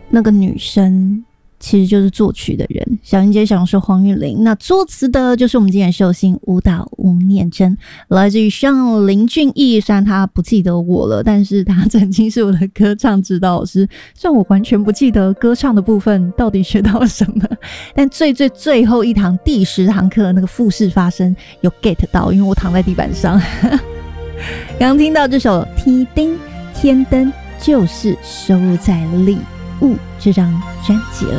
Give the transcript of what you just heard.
那个女生其实就是作曲的人，小英姐想是黄韵玲，那作词的就是我们今天的寿星舞蹈吴念真，来自于像林俊逸。虽然他不记得我了，但是他曾经是我的歌唱指导老师，虽然我完全不记得歌唱的部分到底学到了什么，但最后一堂第10堂课那个复式发声有 get 到，因为我躺在地板上。刚听到这首《天灯》，天灯就是收录在《礼物》这张专辑了。